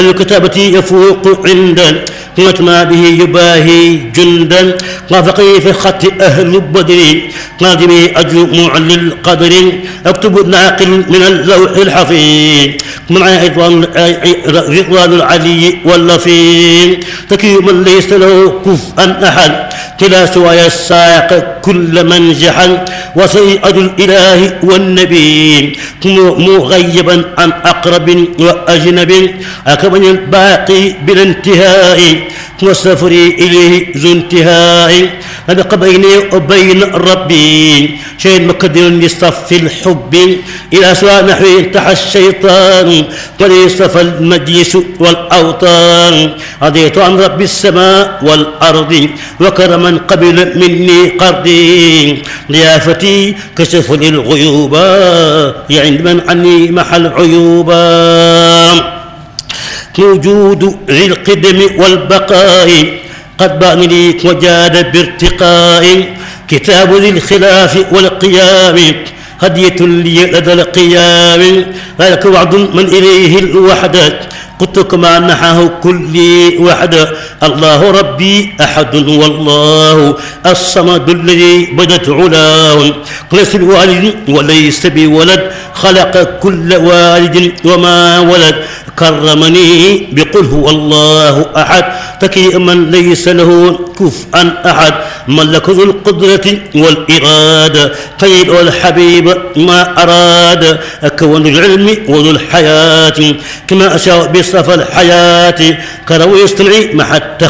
الكتابة يفوق عندا ما به يباهي جندا وافقي في خط أهل بدر قادمي أجل معلي القدر أكتب ناقل من اللوح الحفيظ مع رضوان العلي واللفين تكي من ليس له كفءا أحد كلا سواي الساق كل من جحل وسيئة الإله والنبي مغيبا عن أقرب وأجنب أكمل الباقي بلا انتهاء والسفر إليه ذو انتهاء أنا بيني وبين ربي شيء مقدر لصف الحب إلى سواء نحو انتحى الشيطان وليصف المجلس والأوطان رضيت عن رب السماء والأرض وكرما قبل مني قرضي ضيافتي كشف للغيوب عند من عني محل عيوبا موجود ذي القدم والبقاء قد بان لي وجاد بارتقاء كتاب ذي الخلاف والقيام هدية لي لدى القيام ذلك وعد من إليه الوحدة قلت كما نحاه كل وحدة الله ربي أحد والله الصمد الذي بدت علاه ليس بوالد وليس بولد خلق كل والد وما ولد كرمني بقل هو الله أحد تكي من ليس له كفءا أحد ملك ذو القدرة والإرادة قيل الحبيب ما أراد كون العلم وذو الحياة كما أشاء بصف الحياة كرو يستمعي مع